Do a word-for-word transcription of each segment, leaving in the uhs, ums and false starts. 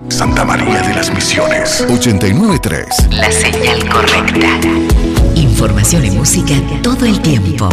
Santa María de las Misiones, ochenta y nueve punto tres. La señal correcta. Información y música todo el tiempo.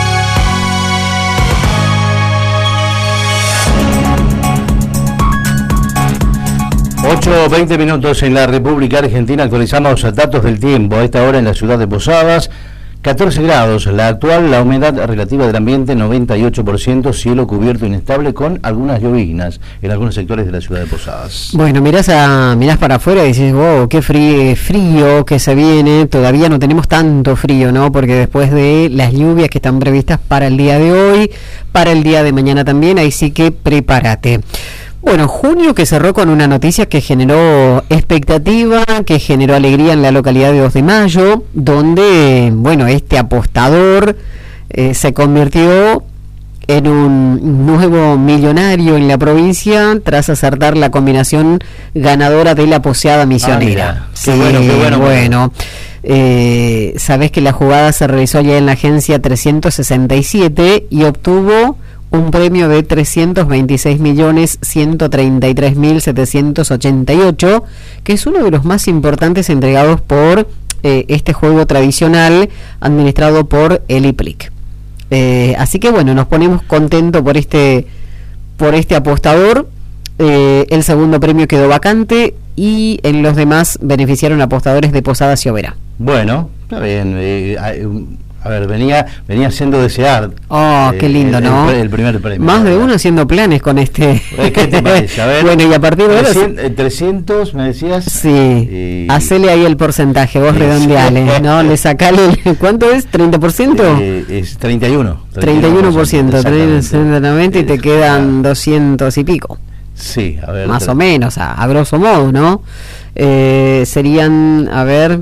ocho veinte minutos en la República Argentina. Actualizamos datos del tiempo. A esta hora en la ciudad de Posadas, catorce grados. La actual, la humedad relativa del ambiente, noventa y ocho por ciento. Cielo cubierto inestable con algunas lloviznas en algunos sectores de la ciudad de Posadas. Bueno, mirás, a, mirás para afuera y dices, wow, qué frío, frío que se viene. Todavía no tenemos tanto frío, ¿no? Porque después de las lluvias que están previstas para el día de hoy, para el día de mañana también, ahí sí que prepárate. Bueno, junio que cerró con una noticia que generó expectativa, que generó alegría en la localidad de dos de mayo, donde, bueno, este apostador eh, se convirtió en un nuevo millonario en la provincia tras acertar la combinación ganadora de la poseada misionera. Ah, sí, qué bueno, qué bueno. Bueno, eh, sabés que la jugada se realizó allá en la agencia trescientos sesenta y siete y obtuvo un premio de trescientos veintiséis millones ciento treinta y tres mil setecientos ochenta y ocho, que es uno de los más importantes entregados por eh, este juego tradicional administrado por el I P L I C. Eh, así que bueno, nos ponemos contentos por este, por este apostador. Eh, el segundo premio quedó vacante y en los demás beneficiaron apostadores de Posadas y Oberá. Bueno, está bien. Eh, hay un... A ver, venía venía haciendo desear. Oh, eh, qué lindo, el, ¿no? El, el primer premio. Más de uno haciendo planes con este. ¿Qué te parece? A ver. Bueno, y a partir de ahora. trescientos, me decías. Sí. Y... Hacele ahí el porcentaje, vos sí, redondeale, ¿no? Le sacale. El, ¿cuánto es? ¿treinta por ciento? Eh, es treinta y uno. treinta y uno por ciento. Exactamente. Y te quedan doscientos y pico. Sí, a ver. Más o menos, a, a grosso modo, ¿no? Eh, serían, a ver.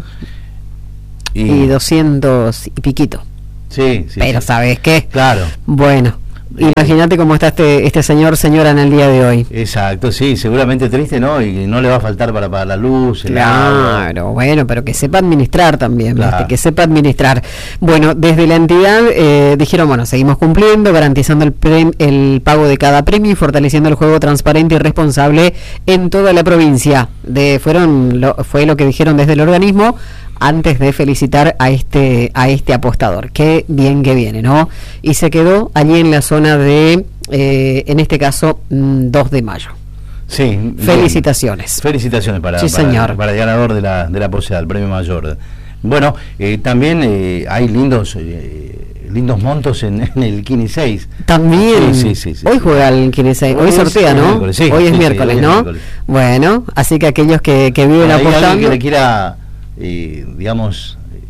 Y, y doscientos y piquito. Sí, sí. Pero sí. ¿sabes qué? Claro. Bueno, imagínate cómo está este este señor, señora en el día de hoy. Exacto, sí, seguramente triste, ¿no? Y no le va a faltar para pagar la luz, el Claro, agua. Bueno, pero que sepa administrar también, Claro. ¿viste? Que sepa administrar. Bueno, desde la entidad eh, dijeron, bueno, seguimos cumpliendo, garantizando el, pre el pago de cada premio y fortaleciendo el juego transparente y responsable en toda la provincia. De fueron lo, fue lo que dijeron desde el organismo antes de felicitar a este a este apostador. Qué bien que viene, ¿no? Y se quedó allí en la zona de, eh, en este caso, dos de mayo. Sí. Felicitaciones. Bien. Felicitaciones para, sí, para, señor. para el ganador de la, de la posada, el premio mayor. Bueno, eh, también eh, hay lindos... Eh, lindos montos en, en el Kini seis. También. Sí, sí, sí, sí, hoy sí. juega el Kini seis. Hoy, hoy sortea, ¿no? Sí, hoy es sí, miércoles, sí, hoy ¿no? es miércoles. Bueno, así que aquellos que, que viven Hay apostando... alguien que le quiera, eh, digamos, eh,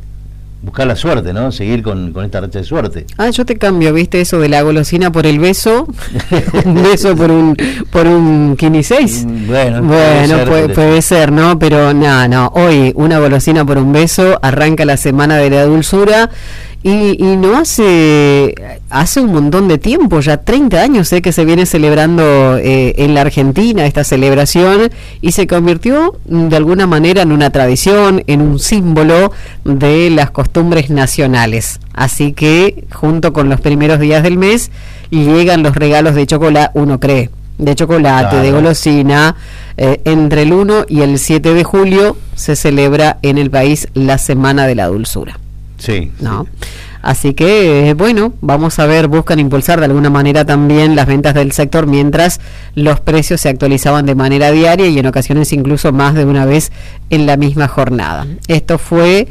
buscar la suerte, ¿no? Seguir con, con esta racha de suerte. Ah, yo te cambio, ¿viste? Eso de la golosina por el beso. Un beso por un por un Kini seis. Bueno, bueno puede ser, puede, puede ser, ¿no? Pero no, no. Hoy una golosina por un beso. Arranca la semana de la dulzura. Y, y no hace hace un montón de tiempo, ya treinta años sé que se viene celebrando eh, en la Argentina esta celebración y se convirtió de alguna manera en una tradición, en un símbolo de las costumbres nacionales. Así que junto con los primeros días del mes llegan los regalos de chocolate, uno cree, de chocolate, claro, de golosina. Eh, entre el uno y el siete de julio se celebra en el país la Semana de la Dulzura. Sí, ¿no? Sí. Así que, bueno, vamos a ver, buscan impulsar de alguna manera también las ventas del sector mientras los precios se actualizaban de manera diaria y en ocasiones incluso más de una vez en la misma jornada. Esto fue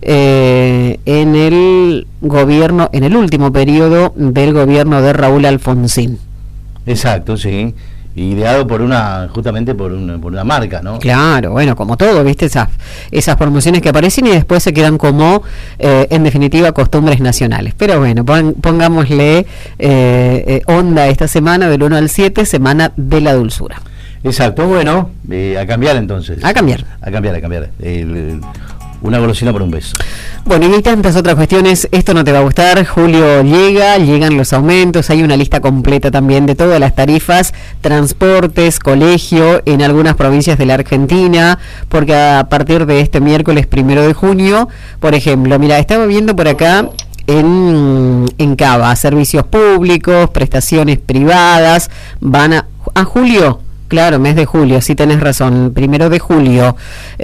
eh, en el gobierno, en el último periodo del gobierno de Raúl Alfonsín. Exacto, sí. Ideado por una, justamente por una, por una marca, ¿no? Claro, bueno, como todo, ¿viste? Esas, esas promociones que aparecen y después se quedan como, eh, en definitiva, costumbres nacionales. Pero bueno, pon, pongámosle eh, eh, onda esta semana, del uno al siete, Semana de la Dulzura. Exacto, bueno, eh, a cambiar entonces. A cambiar. A cambiar, a cambiar. El, el, una golosina por un beso. Bueno, y hay tantas otras cuestiones, esto no te va a gustar. Julio llega, llegan los aumentos, hay una lista completa también de todas las tarifas, transportes, colegio, en algunas provincias de la Argentina, porque a partir de este miércoles primero de junio, por ejemplo, mira, estaba viendo por acá en, en Cava, servicios públicos, prestaciones privadas, van a, a julio, Claro, mes de julio, sí tenés razón, primero de julio,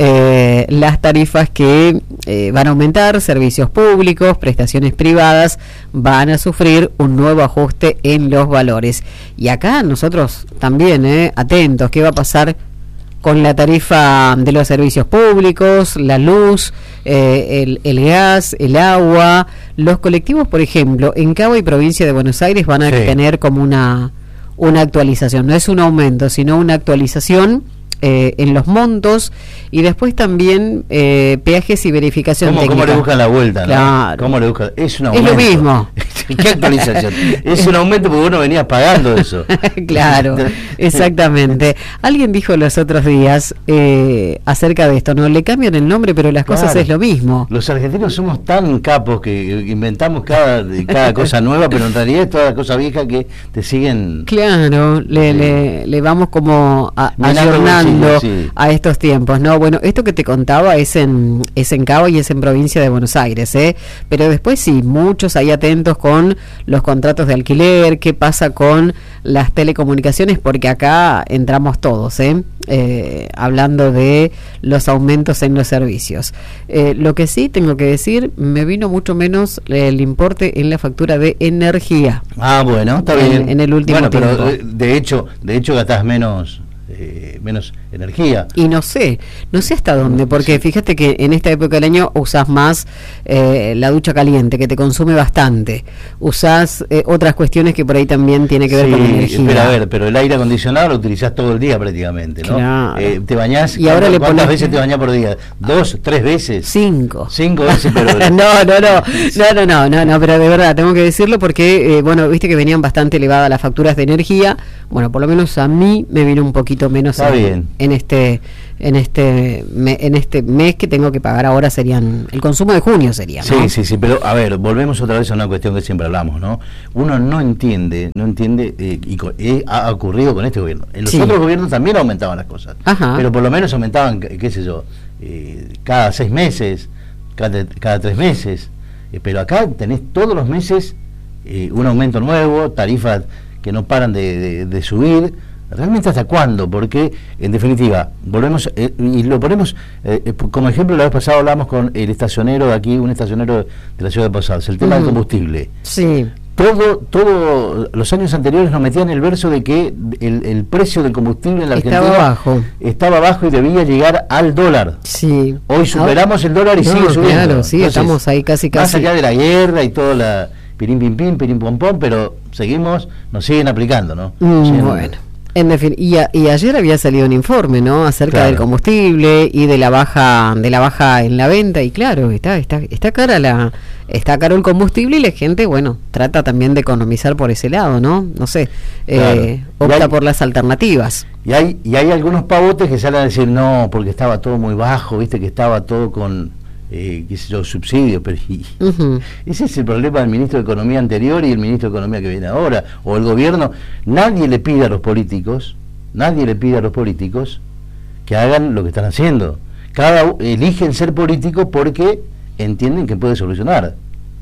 eh, las tarifas que eh, van a aumentar, servicios públicos, prestaciones privadas, van a sufrir un nuevo ajuste en los valores. Y acá nosotros también, eh, atentos, ¿qué va a pasar con la tarifa de los servicios públicos, la luz, eh, el, el gas, el agua? Los colectivos, por ejemplo, en Cava y provincia de Buenos Aires van a sí. tener como una... una actualización, no es un aumento, sino una actualización eh, en los montos y después también eh, peajes y verificación ¿Cómo, técnica. ¿Cómo le buscan la vuelta? Claro. ¿no? ¿Cómo le buscan? Es un aumento. Es lo mismo. ¿Qué actualización? Es un aumento porque uno venía pagando eso. Claro, exactamente. Alguien dijo los otros días eh, acerca de esto, ¿no? Le cambian el nombre, pero las claro. cosas es lo mismo. Los argentinos somos tan capos que inventamos cada, cada cosa nueva, pero en realidad es toda cosa vieja que te siguen... Claro, le, sí. le, le vamos como a, ayornando sí. a estos tiempos, ¿no? Bueno, esto que te contaba es en, es en Cava y es en provincia de Buenos Aires, ¿eh? Pero después sí, muchos ahí atentos con los contratos de alquiler, qué pasa con las telecomunicaciones, porque acá entramos todos, ¿eh? Eh, hablando de los aumentos en los servicios. Eh, lo que sí tengo que decir, me vino mucho menos el importe en la factura de energía. Ah, bueno, está en, bien. En el último bueno, tiempo. Pero de hecho, de hecho gastás menos... Eh, menos energía. Y no sé, no sé hasta dónde, porque sí. fíjate que en esta época del año usás más eh, la ducha caliente, que te consume bastante. Usás eh, otras cuestiones que por ahí también tiene que ver sí, con la energía. Pero a ver, pero el aire acondicionado lo utilizás todo el día prácticamente, ¿no? Claro. Eh, te bañás, y ahora le ¿cuántas ponés... veces te bañás por día? ¿Dos, tres veces? Cinco. Cinco veces, pero... no, no, no, no, no, no, no, no, pero de verdad, tengo que decirlo porque, eh, bueno, viste que venían bastante elevadas las facturas de energía. Bueno, por lo menos a mí me vino un poquito menos Está en, bien. en este en este me, en este mes que tengo que pagar ahora. Serían el consumo de junio sería, ¿no? Sí, sí, sí, pero a ver, volvemos otra vez a una cuestión que siempre hablamos, ¿no? Uno no entiende, no entiende eh, y co- eh, ha ocurrido con este gobierno. En los sí. otros gobiernos también aumentaban las cosas. Ajá. Pero por lo menos aumentaban, qué sé yo, eh, cada seis meses, cada, cada tres meses. Eh, pero acá tenés todos los meses eh, un aumento nuevo, tarifas que no paran de, de, de subir. ¿Realmente hasta cuándo? Porque, en definitiva, volvemos, eh, y lo ponemos, eh, como ejemplo, la vez pasada hablamos con el estacionero de aquí, un estacionero de la ciudad de Posadas, el tema uh-huh. del combustible. Sí. Todo, todo, los años anteriores nos metían el verso de que el, el precio del combustible en la estaba Argentina bajo. estaba bajo y debía llegar al dólar. Sí. Hoy superamos el dólar y no, sigue subiendo. Claro, sí, Entonces, estamos ahí casi casi. Más allá de la guerra y toda la pirim pim pim, pirim pom pom, pero seguimos, nos siguen aplicando, ¿no? Mm, siguen, bueno. En defin- y, a, y ayer había salido un informe, ¿no? Acerca claro. del combustible y de la baja, de la baja en la venta, y claro, está, está, está cara la, está caro el combustible y la gente, bueno, trata también de economizar por ese lado, ¿no? No sé, claro. eh, opta hay, por las alternativas. Y hay, y hay algunos pavotes que salen a decir no, porque estaba todo muy bajo, viste que estaba todo con Eh, qué sé yo, subsidios, pero y, uh-huh. ese es el problema del ministro de Economía anterior y el ministro de Economía que viene ahora, o el gobierno. Nadie le pide a los políticos, nadie le pide a los políticos que hagan lo que están haciendo. Cada eligen ser políticos porque entienden que puede solucionar,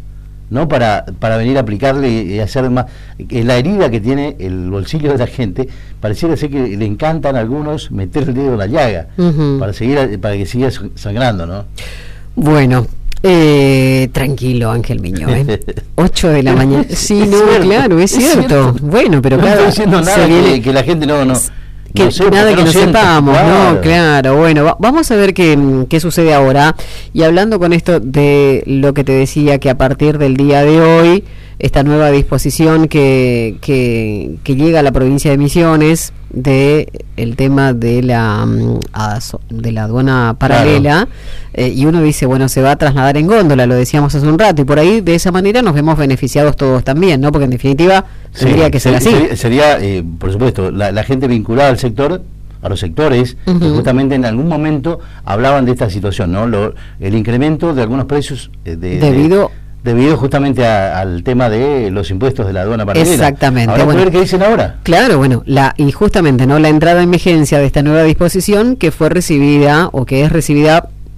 no para, para venir a aplicarle y hacer más. La herida que tiene el bolsillo de la gente, pareciera ser que le encantan a algunos meter el dedo en la llaga, uh-huh. para seguir para que siga sangrando, ¿no? Bueno, eh, tranquilo, Ángel Miño, ¿eh? ocho de la mañana. Sí, no, cierto, claro, es cierto. Es cierto. Bueno, pero no claro, estoy diciendo nada viene, que, que la gente no... no que no sé, nada que no no sienta, sepamos, claro. ¿no? Claro, bueno, va, vamos a ver qué, qué sucede ahora. Y hablando con esto de lo que te decía, que a partir del día de hoy, esta nueva disposición que, que, que llega a la provincia de Misiones de el tema de la de la aduana paralela, claro. eh, y uno dice, bueno, se va a trasladar en góndola, lo decíamos hace un rato, y por ahí de esa manera nos vemos beneficiados todos también, ¿no? Porque en definitiva sí, tendría que ser así. Sería, sería eh, por supuesto, la, la gente vinculada al sector, a los sectores, uh-huh. que justamente en algún momento hablaban de esta situación, ¿no? Lo, el incremento de algunos precios eh, de, debido de, debido justamente a, al tema de los impuestos de la aduana paralela. Exactamente. Ahora bueno, ver qué dicen ahora. Claro, bueno, la y justamente no la entrada en vigencia de esta nueva disposición que fue recibida o que es recibida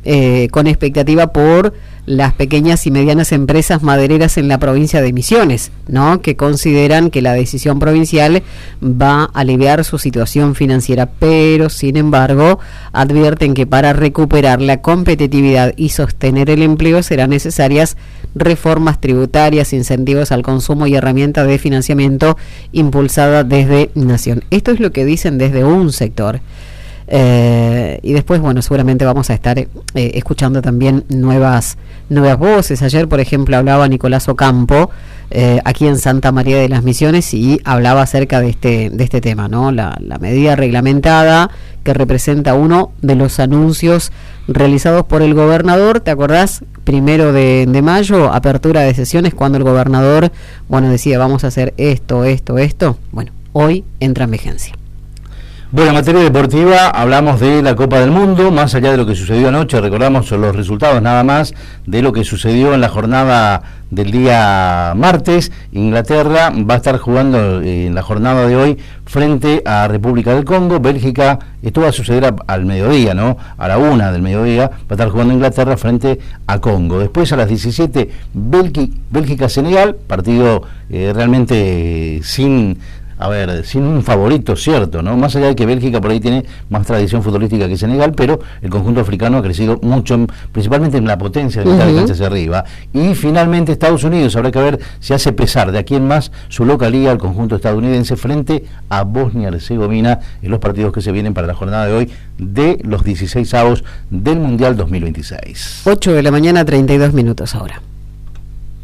eh, con expectativa por las pequeñas y medianas empresas madereras en la provincia de Misiones, ¿no? Que consideran que la decisión provincial va a aliviar su situación financiera, pero sin embargo advierten que para recuperar la competitividad y sostener el empleo serán necesarias reformas tributarias, incentivos al consumo y herramientas de financiamiento impulsada desde Nación. Esto es lo que dicen desde un sector. Eh, y después, bueno, seguramente vamos a estar eh, escuchando también nuevas nuevas voces. Ayer, por ejemplo, hablaba Nicolás Ocampo eh, aquí en Santa María de las Misiones y hablaba acerca de este de este tema, ¿no? La, la medida reglamentada que representa uno de los anuncios realizados por el gobernador. ¿Te acordás? Primero de, de mayo, apertura de sesiones, cuando el gobernador, bueno, decía vamos a hacer esto, esto, esto. Bueno, hoy entra en vigencia. Bueno, en materia deportiva hablamos de la Copa del Mundo, más allá de lo que sucedió anoche, recordamos los resultados nada más de lo que sucedió en la jornada del día martes. Inglaterra va a estar jugando en la jornada de hoy frente a República del Congo. Bélgica, esto va a suceder a, al mediodía, ¿no? A la una del mediodía va a estar jugando Inglaterra frente a Congo. Después a las diecisiete, Bélgica-Senegal, partido eh, realmente eh, sin... A ver, sin un favorito, cierto, ¿no? Más allá de que Bélgica por ahí tiene más tradición futbolística que Senegal, pero el conjunto africano ha crecido mucho, principalmente en la potencia de mitad de cancha hacia arriba. Y finalmente Estados Unidos, habrá que ver si hace pesar de aquí en más su localía al conjunto estadounidense frente a Bosnia-Herzegovina en los partidos que se vienen para la jornada de hoy de los dieciseisavos del Mundial dos mil veintiséis. ocho de la mañana, treinta y dos minutos ahora.